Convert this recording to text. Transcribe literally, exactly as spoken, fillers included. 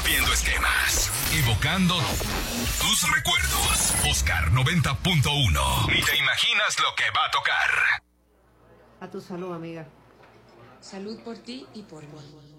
Rompiendo esquemas. Evocando tus recuerdos. Oscar noventa punto uno. Ni te imaginas lo que va a tocar. A tu salud, amiga. Salud por ti y por mí.